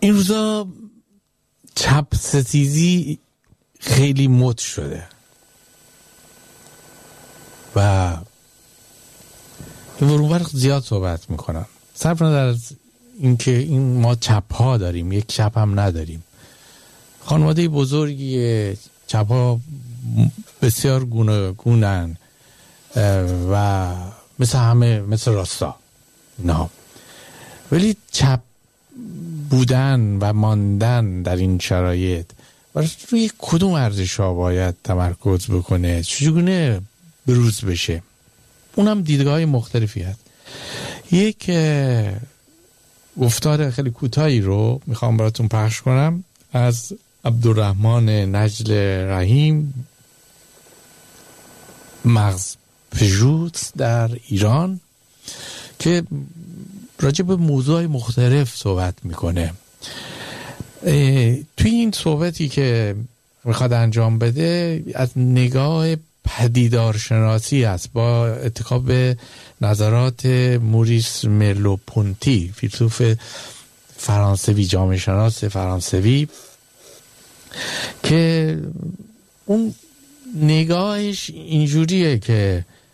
این روزا چپ ستیزی خیلی مد شده و این ورونور زیاد صحبت میکنن، صرف نظر از اینکه این ما چپ ها داریم، یک چپ هم نداریم. خانواده بزرگی چپ ها بسیار گوناگونن و مثل همه، مثل راستا نه، ولی چپ بودن و ماندن در این شرایط برای روی کدوم ارزش ها باید تمرکز بکنه، چجوری بروز بشه، اونم دیدگاه مختلفی هست. یک گفتار خیلی کوتاهی رو میخوام براتون پخش کنم از عبدالرحمن نجل رحیم، مغز پژوهش در ایران، که راجع به موضوعی مختلف صحبت میکنه. توی این صحبتی که میخواد انجام بده از نگاه پدیدارشناسی است، با اتکا به نظرات موریس مرلو-پونتی، فیلسوف فرانسوی، جامعه شناس فرانسوی، که اون نگاهش اینجوریه که